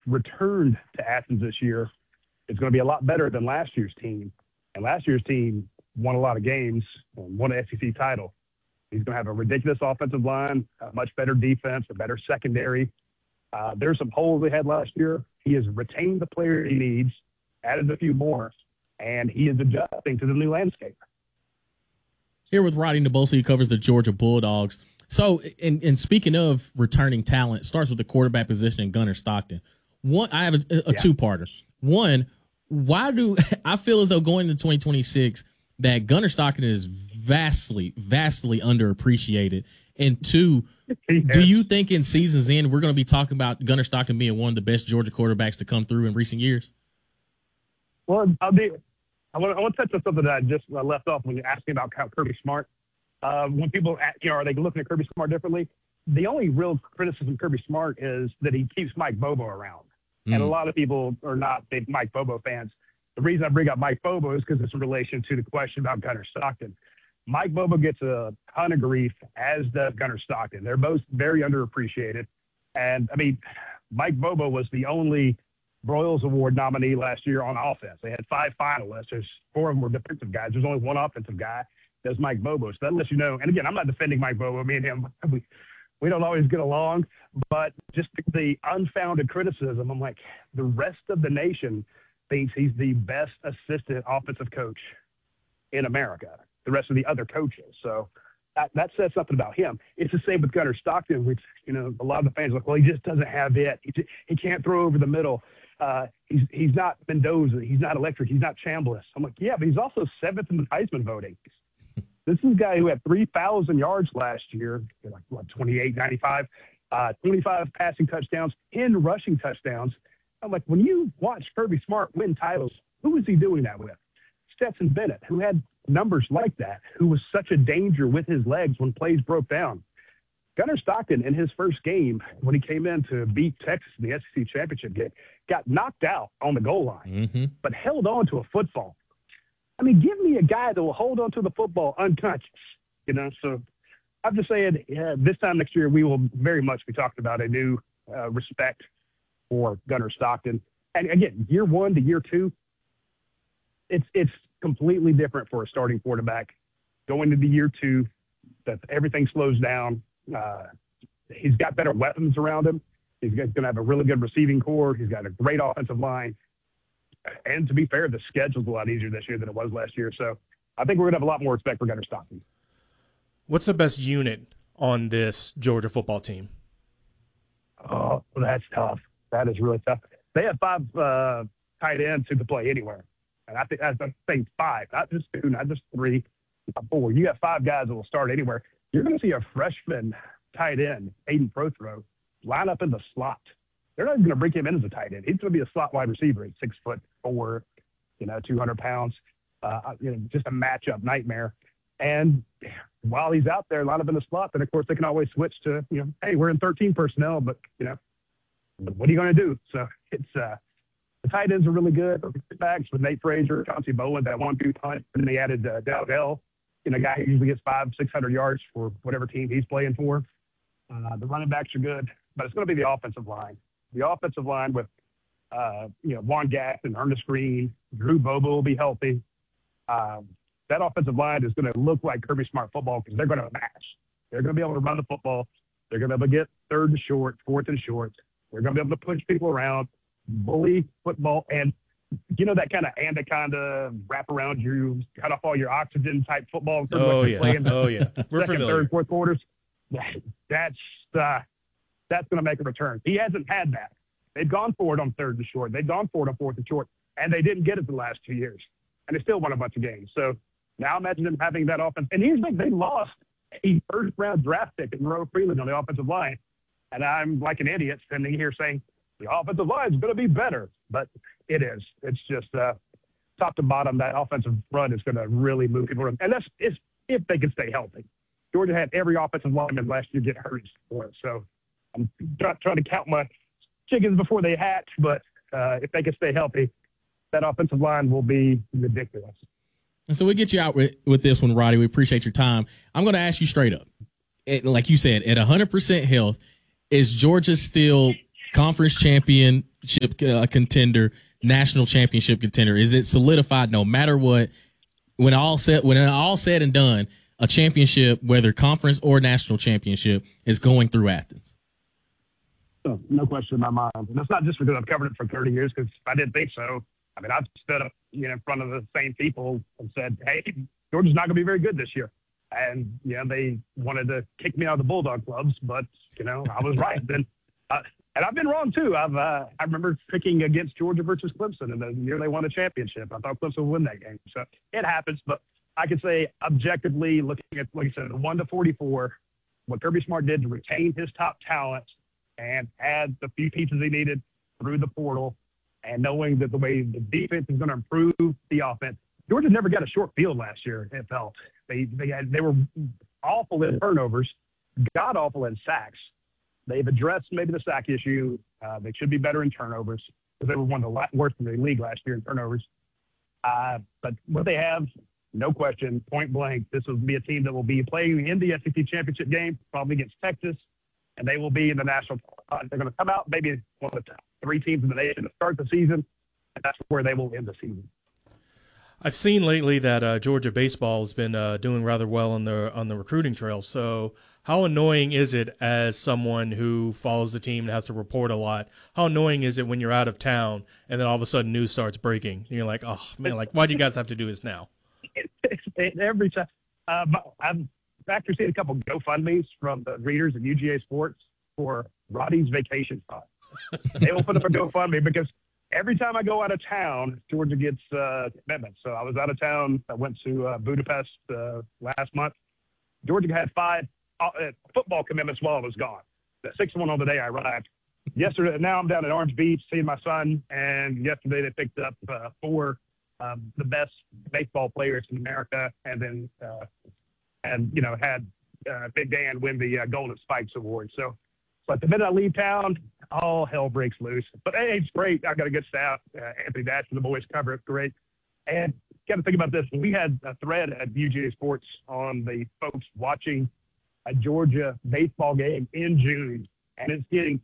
returned to Athens this year is going to be a lot better than last year's team. And last year's team won a lot of games, won an SEC title. He's going to have a ridiculous offensive line, a much better defense, a better secondary. There's some holes they had last year. He has retained the player he needs, added a few more, and he is adjusting to the new landscape. Here with Roddy Nebosi, who covers the Georgia Bulldogs. So, and speaking of returning talent, starts with the quarterback position and Gunnar Stockton. I have a two-parter. One, why do I feel as though going into 2026 that Gunnar Stockton is vastly underappreciated? And two, do you think in season's end we're going to be talking about Gunnar Stockton being one of the best Georgia quarterbacks to come through in recent years? Well, I want to touch on something that I just left off when you asked me about Kirby Smart. When people, are they looking at Kirby Smart differently? The only real criticism of Kirby Smart is that he keeps Mike Bobo around. And a lot of people are not big Mike Bobo fans. The reason I bring up Mike Bobo is because it's in relation to the question about Gunnar Stockton. Mike Bobo gets a ton of grief, as does Gunnar Stockton. They're both very underappreciated. And, I mean, Mike Bobo was the only Broyles Award nominee last year on offense. They had 5 finalists. There's 4 of them were defensive guys. There's only one offensive guy. That's Mike Bobo. So that lets you know. And, again, I'm not defending Mike Bobo. Me and him, we don't always get along. But just the unfounded criticism, I'm like, the rest of the nation thinks he's the best assistant offensive coach in America, the rest of the other coaches. So that says something about him. It's the same with Gunnar Stockton, which, a lot of the fans are like, well, he just doesn't have it. He can't throw over the middle. He's not Mendoza. He's not electric. He's not Chambliss. I'm like, yeah, but he's also 7th in the Heisman voting. This is a guy who had 3,000 yards last year, 28, 95, 25 passing touchdowns, 10 rushing touchdowns. I'm like, when you watch Kirby Smart win titles, who was he doing that with? Stetson Bennett, who had numbers like that, who was such a danger with his legs when plays broke down. Gunnar Stockton, in his first game, when he came in to beat Texas in the SEC championship game, got knocked out on the goal line, but held on to a football. I mean, give me a guy that will hold on to the football unconscious, So I'm just saying, this time next year, we will very much be talking about a new respect for Gunnar Stockton. And again, year 1 to year 2, it's completely different for a starting quarterback. Going into year 2, that everything slows down. He's got better weapons around him. He's going to have a really good receiving core. He's got a great offensive line. And to be fair, the schedule's a lot easier this year than it was last year. So I think we're going to have a lot more respect for Gunnar Stockton. What's the best unit on this Georgia football team? Oh, that's tough. That is really tough. They have 5 tight ends who can play anywhere. And I think 5, not just 2, not just 3, not 4. You got 5 guys that will start anywhere. You're going to see a freshman tight end, Aiden Prothro, line up in the slot. They're not even going to bring him in as a tight end. He's going to be a slot wide receiver. He's 6'4", 200 pounds. Just a matchup nightmare. And while he's out there, line up in the slot, then of course they can always switch to, hey, we're in 13 personnel, but what are you going to do? So it's the tight ends are really good. Backs with Nate Frazier, Chauncey Bowen, that 1-2 punt, and then they added Dowdell, a guy who usually gets 500-600 yards for whatever team he's playing for. The running backs are good, but it's going to be the offensive line. The offensive line with, Juan Gaston, Ernest Green, Drew Bobo will be healthy. That offensive line is going to look like Kirby Smart football because they're going to match. They're going to be able to run the football. They're going to be able to get 3rd and short, 4th and short. They're going to be able to push people around, bully football, and that kind of anaconda wrap around you, cut off all your oxygen type football. Oh, yeah. We're second, familiar. 3rd, 4th quarters. That's going to make a return. He hasn't had that. They've gone for it on 3rd and short. They've gone for it on 4th and short, and they didn't get it the last 2 years. And they still won a bunch of games. So now imagine them having that offense. And here's the thing, they lost a 1st-round draft pick in Monroe Freeland on the offensive line. And I'm like an idiot standing here saying the offensive line is going to be better. But it is. It's just top to bottom, that offensive front is going to really move people around. And that's if they can stay healthy. Georgia had every offensive lineman last year get hurt for it. So I'm trying to count my chickens before they hatch. But if they can stay healthy, that offensive line will be ridiculous. And so we get you out with this one, Roddy. We appreciate your time. I'm going to ask you straight up. Like you said, at 100% health, is Georgia still conference champion contender, national championship contender? Is it solidified no matter what? When all said and done, a championship, whether conference or national championship, is going through Athens. So, no question in my mind. And that's not just because I've covered it for 30 years, because if I didn't think so, I mean, I've stood up in front of the same people and said, hey, Georgia's not going to be very good this year. And, they wanted to kick me out of the Bulldog clubs, but, I was right. And I've been wrong, too. I remember picking against Georgia versus Clemson in the year they won a championship. I thought Clemson would win that game. So it happens. But I could say objectively, looking at, like I said, the 1-44, what Kirby Smart did to retain his top talent and add the few pieces he needed through the portal, and knowing that the way the defense is going to improve the offense. Georgia never got a short field last year, it felt. They were awful in turnovers, god awful in sacks. They've addressed maybe the sack issue. They should be better in turnovers, because they were one of the worst in the league last year in turnovers. But what they have, no question, point blank, this will be a team that will be playing in the SEC championship game, probably against Texas, and they will be in the national. They're going to come out maybe one of the top 3 teams in the nation to start the season, and that's where they will end the season. I've seen lately that Georgia baseball has been doing rather well on the recruiting trail. So how annoying is it, as someone who follows the team and has to report a lot, how annoying is it when you're out of town and then all of a sudden news starts breaking and you're like, oh man, like, why do you guys have to do this now? Every time. I've actually seen a couple of GoFundMes from the readers of UGA Sports for Roddy's vacation spot. They will put up a GoFundMe, because every time I go out of town, Georgia gets commitments. So I was out of town. I went to Budapest last month. Georgia had 5 football commitments while I was gone. The 6th one on the day I arrived. Yesterday, now I'm down at Orange Beach seeing my son, and yesterday they picked up 4 the best baseball players in America, and then had Big Dan win the Golden Spikes Award. So, but the minute I leave town, all hell breaks loose. But hey, it's great. I've got a good staff. Anthony Dash and the boys cover it great. And got to think about this. We had a thread at UGA Sports on the folks watching a Georgia baseball game in June, and it's getting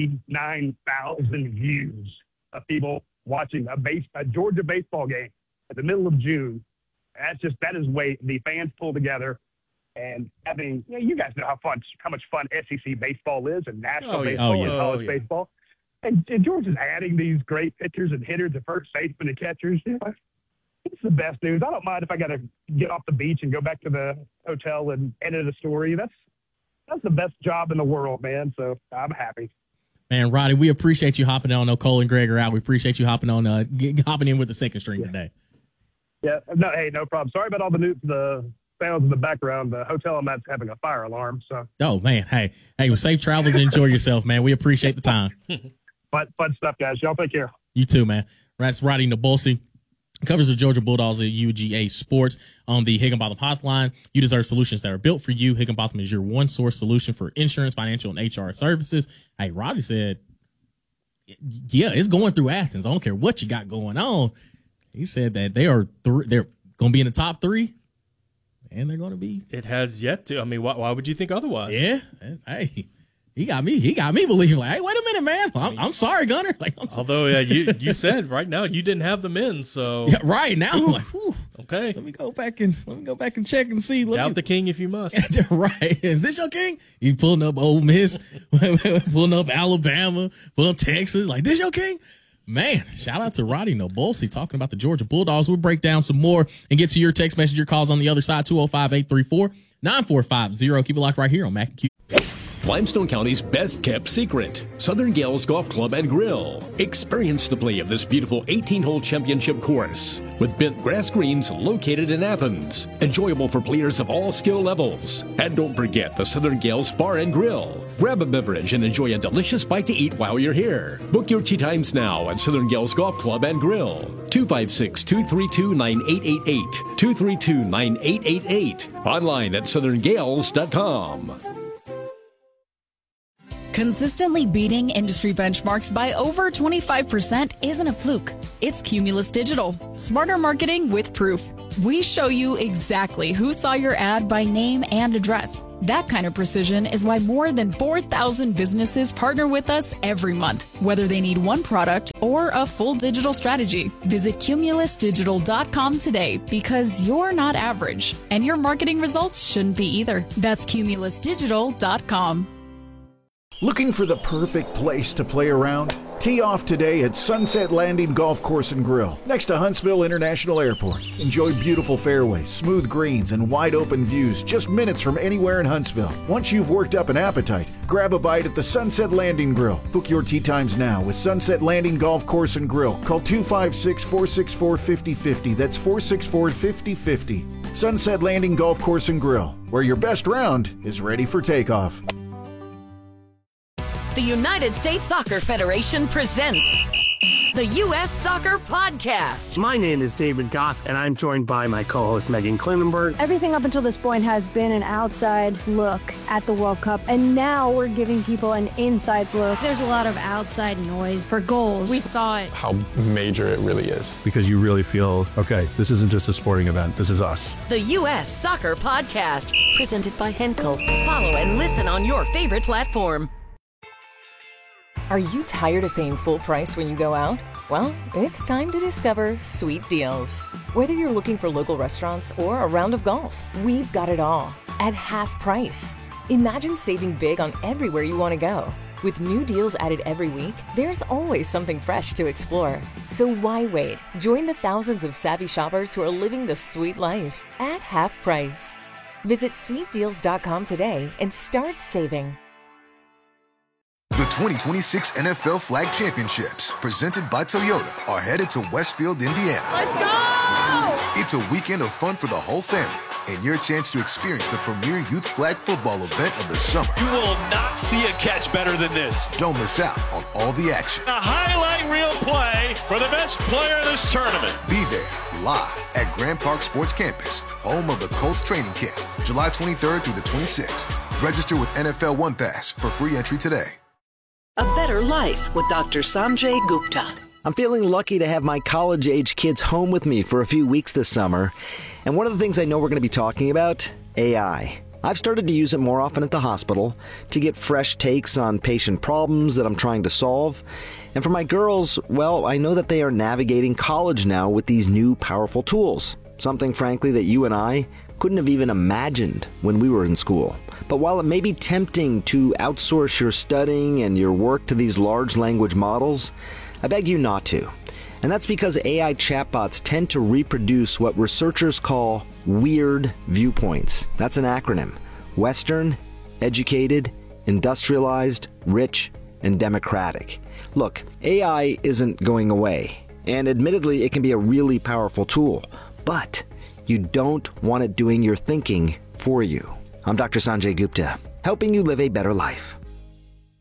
49,000 views of people watching a Georgia baseball game at the middle of June. That is way the fans pull together. And having, you guys know how much fun SEC baseball is, and national baseball and college baseball. And Georgia's adding these great pitchers and hitters and first basemen and catchers. It's the best news. I don't mind if I got to get off the beach and go back to the hotel and edit a story. That's the best job in the world, man. So I'm happy. Man, Roddy, we appreciate you hopping on. No, Cole and Greg are out. We appreciate you hopping on, hopping in with the second string today. Yeah, no problem. Sorry about all the sounds in the background. The hotel I'm at's having a fire alarm. So. Oh man, hey, well, safe travels and enjoy yourself, man. We appreciate the time. Fun stuff, guys. Y'all take care. You too, man. That's Roddy Nabulsi. Covers the Georgia Bulldogs at UGA Sports on the Higginbotham Hotline. You deserve solutions that are built for you. Higginbotham is your one-source solution for insurance, financial, and HR services. Hey, Roddy said, yeah, it's going through Athens. I don't care what you got going on. He said that they're going to be in the top 3, and they're going to be. It has yet to. I mean, why would you think otherwise? Yeah. Hey. He got me believing, like, hey, wait a minute, man. I'm sorry, Gunner. Like, although you said right now you didn't have them in, so yeah, right now I'm like, whew, okay. Let me go back and check and see. Doubt the king if you must. Right? Is this your king? You pulling up Ole Miss, pulling up Alabama, pulling up Texas? Like, this your king? Man, shout out to Roddy Nabulsi talking about the Georgia Bulldogs. We'll break down some more and get to your text message, your calls on the other side, 205-834-9450. Keep it locked right here on Mac and Q. Limestone County's best-kept secret, Southern Gales Golf Club and Grill. Experience the play of this beautiful 18-hole championship course with bent grass greens located in Athens. Enjoyable for players of all skill levels. And don't forget the Southern Gales Bar and Grill. Grab a beverage and enjoy a delicious bite to eat while you're here. Book your tee times now at Southern Gales Golf Club and Grill. 256-232-9888. 232-9888. Online at southerngales.com. Consistently beating industry benchmarks by over 25% isn't a fluke. It's Cumulus Digital. Smarter marketing with proof. We show you exactly who saw your ad by name and address. That kind of precision is why more than 4,000 businesses partner with us every month, whether they need one product or a full digital strategy. Visit cumulusdigital.com today because you're not average, and your marketing results shouldn't be either. That's cumulusdigital.com. Looking for the perfect place to play around? Tee off today at Sunset Landing Golf Course and Grill, next to Huntsville International Airport. Enjoy beautiful fairways, smooth greens, and wide open views just minutes from anywhere in Huntsville. Once you've worked up an appetite, grab a bite at the Sunset Landing Grill. Book your tee times now with Sunset Landing Golf Course and Grill. Call 256-464-5050. That's 464-5050. Sunset Landing Golf Course and Grill, where your best round is ready for takeoff. The United States Soccer Federation presents the U.S. Soccer Podcast. My name is David Goss, and I'm joined by my co-host Megan Klinenberg. Everything up until this point has been an outside look at the World Cup, and now we're giving people an inside look. There's a lot of outside noise for goals. We thought how major it really is. Because you really feel, okay, this isn't just a sporting event, this is us. The U.S. Soccer Podcast, presented by Henkel. Follow and listen on your favorite platform. Are you tired of paying full price when you go out? Well, it's time to discover Sweet Deals. Whether you're looking for local restaurants or a round of golf, we've got it all at half price. Imagine saving big on everywhere you want to go. With new deals added every week, there's always something fresh to explore. So why wait? Join the thousands of savvy shoppers who are living the sweet life at half price. Visit sweetdeals.com today and start saving. The 2026 NFL Flag Championships, presented by Toyota, are headed to Westfield, Indiana. Let's go! It's a weekend of fun for the whole family and your chance to experience the premier youth flag football event of the summer. You will not see a catch better than this. Don't miss out on all the action. A highlight reel play for the best player in this tournament. Be there live at Grand Park Sports Campus, home of the Colts training camp, July 23rd through the 26th. Register with NFL One Pass for free entry today. A better life with Dr. Sanjay Gupta. I'm feeling lucky to have my college-age kids home with me for a few weeks this summer. And one of the things I know we're going to be talking about, AI. I've started to use it more often at the hospital to get fresh takes on patient problems that I'm trying to solve. And for my girls, well, I know that they are navigating college now with these new powerful tools. Something, frankly, that you and I couldn't have even imagined when we were in school. But while it may be tempting to outsource your studying and your work to these large language models, I beg you not to. And that's because AI chatbots tend to reproduce what researchers call weird viewpoints. That's an acronym. Western, educated, industrialized, rich, and democratic. Look, AI isn't going away. And admittedly, it can be a really powerful tool. But you don't want it doing your thinking for you. I'm Dr. Sanjay Gupta, helping you live a better life.